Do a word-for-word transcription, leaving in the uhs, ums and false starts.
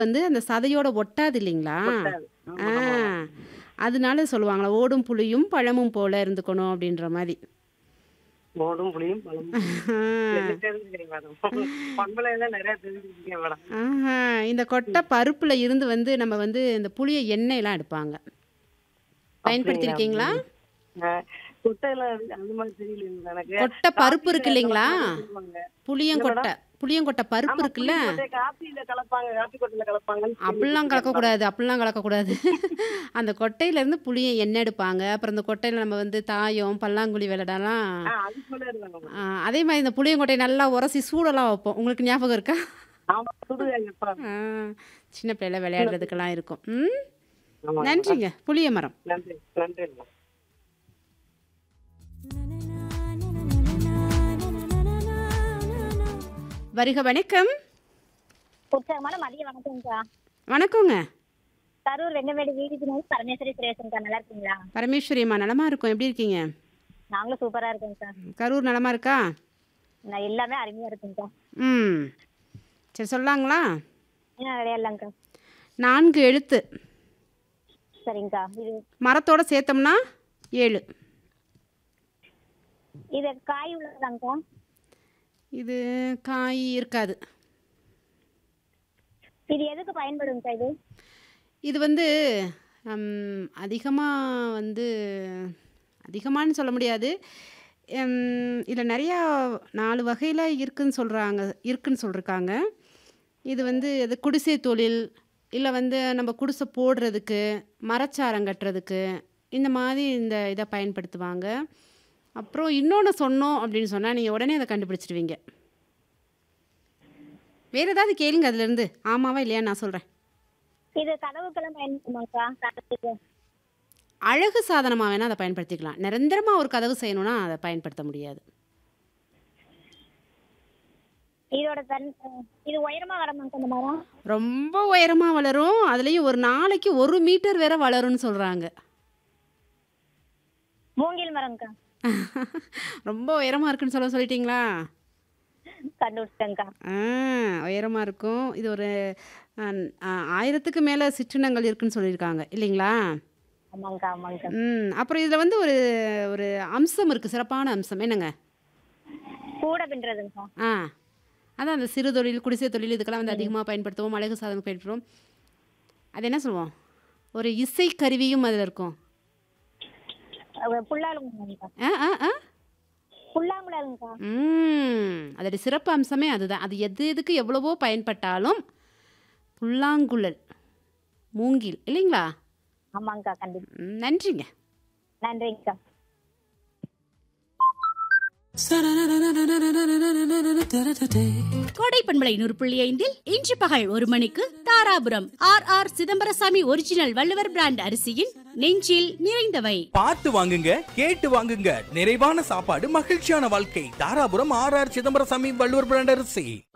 வந்து அந்த சதையோட ஒட்டாது இல்லைங்களா? ஒட்டாது. ஆ. ஆமா, ஆமாங்க. அதனால சொல்லுவாங்களா, "ஓடும் புலியும் பழமும் போல இருந்துக்கணும்" அப்படின்ற மாரி. ஓடும் புளியும் பழமும். என்ன தெரிஞ்சுக்கிறீங்க மேடம்? பண்பலையில நிறைய தெரிஞ்சுக்கிட்டீங்க மேடம். ஆஹா. இந்த கொட்டை பருப்புல இருந்து வந்து நம்ம வந்து இந்த புளிய எண்ணெயலாம் எடுப்பாங்க. அப்படிங்களா? பயன்படுத்தியிருக்கீங்களா? ம். அ கொட்டையில அந்த மாதிரி தெரியலைங்க எனக்கு. கொட்டை பருப்பு காப்பியில இருக்கு இல்லைங்களா? கலப்பாங்கன்னு சொல்லுவாங்க. என்ன புளியங்கொட்டை. மேடம்? புளியங்கொட்டை பருப்பு ஆமா இருக்குல்ல? புளியங்கொட்டை காப்பியில கலப்பாங்க. காப்பி கொட்டையில கலப்பாங்கன்னு அப்படிலாம் கேள்விப்பட்டிருக்கேன் மேடம். கலக்கக்கூடாது. அப்படிலாம் கலக்கக்கூடாது. அந்த கொட்டையிலேருந்து புளிய எண்ணெய் எடுப்பாங்க. அப்புறம் இந்த கொட்டையில நம்ம வந்து தாயம், பல்லாங்குழி விளையாடலாம். ஆ அது சொல்லிருந்தாங்க ஆ மேடம். அதே மாரி இந்த புளியங்கொட்டைய நல்லா உரசி சூடெல்லாம் வைப்போம். உங்களுக்கு ஞாபகம் இருக்கா? ஆமா சுடுகாங்க எப்ப. ஆ. சின்ன பிள்ளையில விளையாடுறதுக்கெல்லாம் இருக்கும். ம். ஆமாங்க மேடம். நன்றிங்க. புளிய மரம். நன்றி நன்றி மேடம். வருக வணக்கம். உற்சாகமான மதிய வணக்கம்க்கா. வணக்கங்க. கரூர் வெங்கமேடு வீதிக்கு பரமேஸ்வரி சுரேஷன்க்கா. நல்லா இருக்கீங்களா? பரமேஸ்வரி அம்மா நலமா இருக்கோம். எப்படி இருக்கீங்க? நாங்களும் சூப்பரா இருக்கோம்க்கா. கரூர் நலமா இருக்கா? நான் எல்லாமே அருமையா இருக்குங்கக்கா. ம். சரி சொல்லலாங்களா? என்ன விளையாடலாங்க்கா? நான்கு எழுத்து. சரிங்கக்கா. இது மரத்தோட சேர்த்தோம்னா ஏழு. இது காய் உள்ளதாங்க்கா? இது காய் இருக்காது. இது எதுக்கு பயன்படுங்கக்கா இது? இது வந்து ம் அதிகமா வந்து அதிகமான்னு சொல்ல முடியாது. ம் இதில நெறையா நாலு வகையில இருக்குன்னு சொல்றாங்க இருக்குன்னு சொல்லிருக்காங்க. இது வந்து இது குடிசை தொழில், இல்ல வந்து நம்ம குடிசை போடுறதுக்கு, மரச்சாரம் கட்டுறதுக்கு, இந்த மாதிரி இந்த இத பயன்படுத்துவாங்க. அப்புறம் இன்னொன்னு சொன்னோம் அப்படின்னு சொன்னா, நீங்க உடனே அத கண்டுபிடிச்சுடுவீங்க. வேற ஏதாவது கேளுங்க அதுலேருந்து. ஆமாவா இல்லையான்னு நான் சொல்றேன். இது கதவுக்கெல்லாம் பயன்படுமாங்க்கா? கதவுக்கு. அழகு சாதனமா வேணா அத பயன்படுத்திக்கலாம். நிரந்தரமா ஒரு கதவு செய்யணும்னா அத பயன்படுத்த முடியாது. இதோட தன் இது உயரமா வரமாங்க்கா இந்த மரம்? ரொம்ப உயரமா வளரும். அதுலயும் ஒரு நாளைக்கு ஒரு மீட்டர் வேற வளரும்னு சொல்றாங்க. மூங்கில் மரம்க்கா. ரொம்ப உயரமா இருக்குன்னு சொல்ல சொல்லிட்டீங்களா? கண்டுபிடிச்சிட்டேங்க்கா. ஆ உயரமா இருக்கும். இது ஒரு அன் அ ஆயிரத்துக்கு மேல சிற்றினங்கள் இருக்குன்னு சொல்லியிருக்காங்க. இல்லைங்களா? ஆமாங்க்கா ஆமாங்க்கா. ம். அப்புறம் இதுல வந்து ஒரு ஒரு அம்சம் இருக்கு. சிறப்பான அம்சம். என்னங்க? கூட பின்றதுங்க்கா. ஆ. அதான் அந்த சிறு தொழில், குடிசை தொழில் இதுக்கெல்லாம் வந்து ம். அதிகமா பயன்படுத்துவோம். அழகு சாதனம் பயன்படுத்துவோம். அது என்ன சொல்லுவோம்? ஒரு இசை கருவியும் அதுல இருக்கும். புல்லாங்குழலுங்க்கா. ஆ ஆ ஆ. புல்லாங்குழலுங்க்கா. ம். அதோட சிறப்பு அம்சமே அதுதான். அது எது எதுக்கு எவ்வளவோ பயன்பட்டாலும் புல்லாங்குழல், மூங்கில் இல்லைங்களா? ஆமாங்க்கா கண்டிப்பா. ம். நன்றிங்க. நன்றிங்க்கா. கோடை பண்பலை நூறு புள்ளி ஐந்தில் இன்று பகல் ஒரு மணிக்கு Dharapuram R R Chidambarasamy original Valluvar brand அரிசியின் நெஞ்சில் நிறைந்தவை. பார்த்து வாங்குங்க, கேட்டு வாங்குங்க. நிறைவான சாப்பாடு, மகிழ்ச்சியான வாழ்க்கை. Dharapuram R R Chidambarasamy Valluvar brand அரிசி.